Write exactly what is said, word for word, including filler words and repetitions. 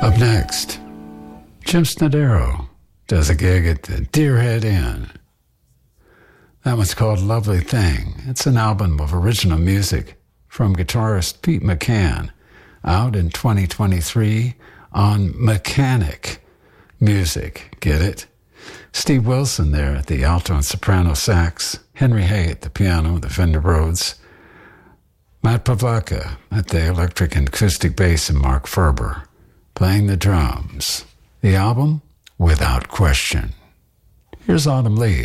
Up next, Jim Snodero does a gig at the Deerhead Inn. That one's called Lovely Thing. It's an album of original music from guitarist Pete McCann, out in twenty twenty-three on Mechanic Music. Get it? Steve Wilson there at the alto and soprano sax, Henry Hay at the piano, the Fender Rhodes, Matt Pavlaka at the electric and acoustic bass, and Mark Ferber playing the drums. The album, Without Question. Here's Autumn Leaves.